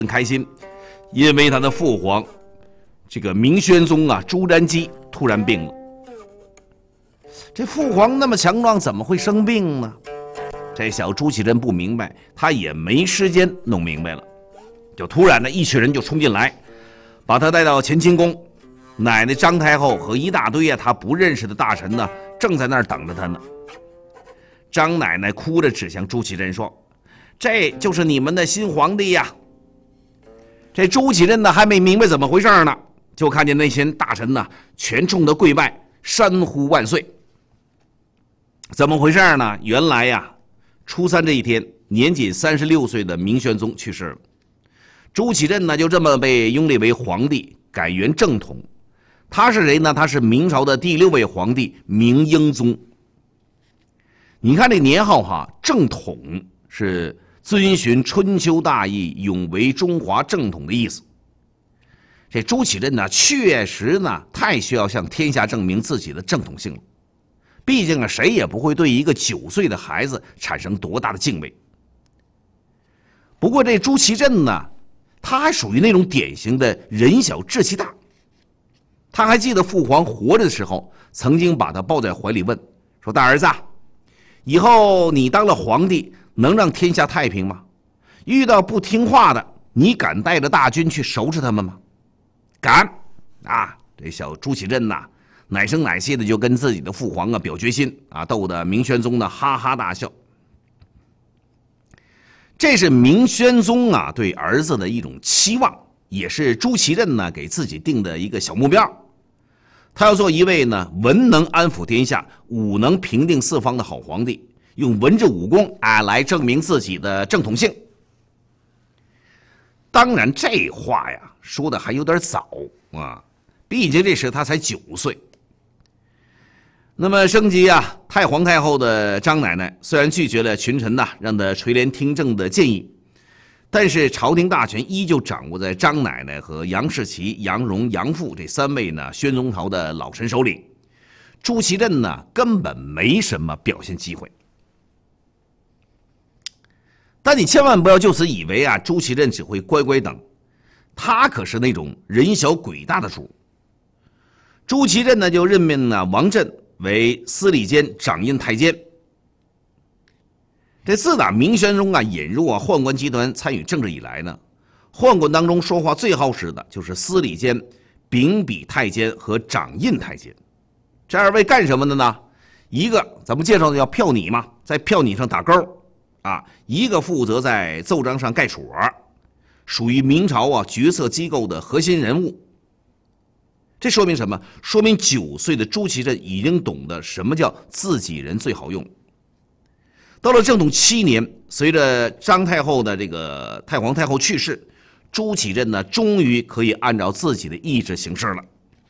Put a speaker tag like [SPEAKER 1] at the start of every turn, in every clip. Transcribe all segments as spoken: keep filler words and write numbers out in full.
[SPEAKER 1] 很开心，因为他的父皇这个明宣宗啊朱瞻基突然病了。这父皇那么强壮，怎么会生病呢？这小朱祁镇不明白，他也没时间弄明白了，就突然呢一群人就冲进来，把他带到乾清宫。奶奶张太后和一大堆啊他不认识的大臣呢，正在那儿等着他呢。张奶奶哭着指向朱祁镇说：“这就是你们的新皇帝呀！”这朱祁镇呢还没明白怎么回事呢，就看见那些大臣呢全冲他跪拜，山呼万岁。怎么回事呢？原来呀，初三这一天，年仅三十六岁的明宣宗去世了。朱祁镇呢就这么被拥立为皇帝，改元正统。他是谁呢？他是明朝的第六位皇帝明英宗。你看这年号哈，正统是遵循春秋大义，永为中华正统的意思。这朱祁镇呢，确实呢太需要向天下证明自己的正统性了。毕竟啊，谁也不会对一个九岁的孩子产生多大的敬畏。不过这朱祁镇呢，他还属于那种典型的人小志气大。他还记得父皇活着的时候，曾经把他抱在怀里问说：“大儿子，以后你当了皇帝，能让天下太平吗？遇到不听话的，你敢带着大军去收拾他们吗？”敢啊！这小朱祁镇呐，奶声奶气的就跟自己的父皇啊表决心啊，逗得明宣宗呢哈哈大笑。这是明宣宗啊对儿子的一种期望，也是朱祁镇呢给自己定的一个小目标。他要做一位呢文能安抚天下、武能平定四方的好皇帝，用文治武功啊来证明自己的正统性。当然，这话呀说的还有点早啊，毕竟这时他才九岁。那么升级啊，太皇太后的张奶奶虽然拒绝了群臣呐让他垂帘听政的建议，但是朝廷大权依旧掌握在张奶奶和杨士奇、杨荣、杨阜这三位呢宣宗朝的老臣手里。朱祁镇呢根本没什么表现机会。但你千万不要就此以为啊朱祁镇只会乖乖等，他可是那种人小鬼大的主。朱祁镇呢就任命呢王振为司礼监掌印太监。这自打明宣宗啊引入啊宦官集团参与政治以来呢，宦官当中说话最好使的就是司礼监、秉笔太监和掌印太监。这二位干什么的呢？一个咱们介绍的叫票拟嘛，在票拟上打勾啊；一个负责在奏章上盖戳，属于明朝啊决策机构的核心人物。这说明什么？说明九岁的朱祁镇已经懂得什么叫自己人最好用。到了正统七年，随着张太后的这个太皇太后去世，朱祁镇呢终于可以按照自己的意志行事了。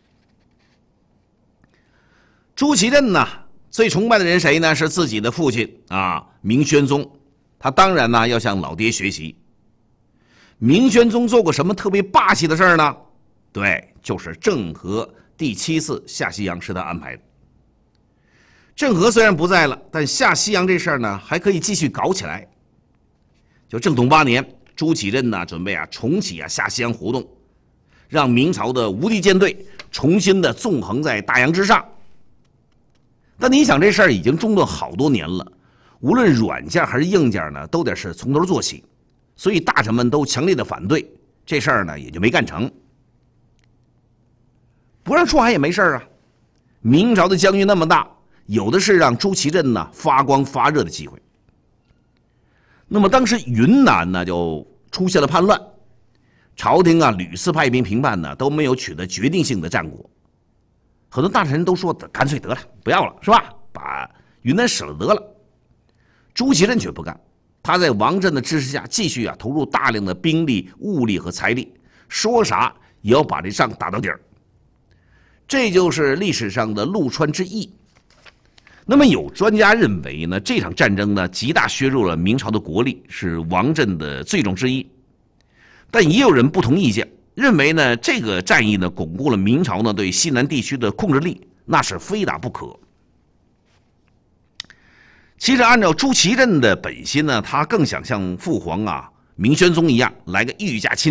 [SPEAKER 1] 朱祁镇呢最崇拜的人谁呢？是自己的父亲啊明宣宗。他当然呢要向老爹学习。明宣宗做过什么特别霸气的事呢？对，就是郑和第七次下西洋是他安排的。郑和虽然不在了，但下西洋这事儿呢还可以继续搞起来。就正统八年，朱祁镇呢准备啊重启啊下西洋活动，让明朝的无敌舰队重新的纵横在大洋之上。但你想，这事儿已经中断好多年了，无论软件还是硬件呢，都得是从头做起，所以大臣们都强烈的反对，这事儿呢也就没干成。不让出海也没事啊，明朝的疆域那么大，有的是让朱祁镇呢发光发热的机会。那么当时云南呢就出现了叛乱，朝廷啊屡次派兵平叛呢，都没有取得决定性的战果。很多大臣都说干脆得了，不要了，是吧？把云南舍了得了。朱祁镇却不干，他在王振的支持下继续啊投入大量的兵力、物力和财力，说啥也要把这仗打到底儿。这就是历史上的陆川之役。那么有专家认为呢，这场战争呢极大削弱了明朝的国力，是王振的罪状之一。但也有人不同意见，认为呢这个战役呢巩固了明朝呢对西南地区的控制力，那是非打不可。其实按照朱祁镇的本心呢，他更想向父皇啊明宣宗一样，来个御驾亲